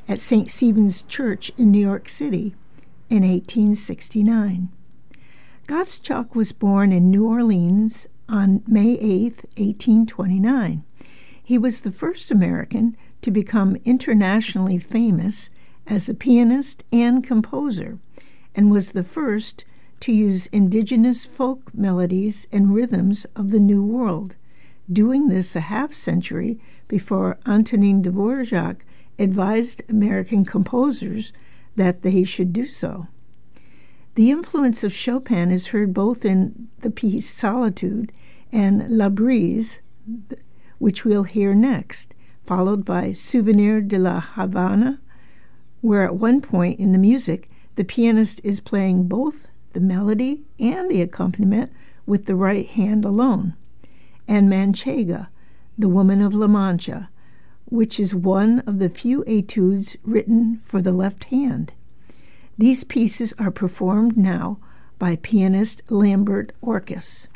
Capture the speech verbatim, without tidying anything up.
at Saint Stephen's Church in New York City in eighteen sixty-nine. Gottschalk was born in New Orleans on May eighth, eighteen twenty-nine. He was the first American to become internationally famous as a pianist and composer, and was the first to use indigenous folk melodies and rhythms of the New World, doing this a half-century before Antonin Dvorak advised American composers that they should do so. The influence of Chopin is heard both in the piece Solitude and La Brise, which we'll hear next, followed by Souvenir de la Havana, where at one point in the music, the pianist is playing both the melody and the accompaniment with the right hand alone, and Manchega, the Woman of La Mancha, which is one of the few etudes written for the left hand. These pieces are performed now by pianist Lambert Orkes.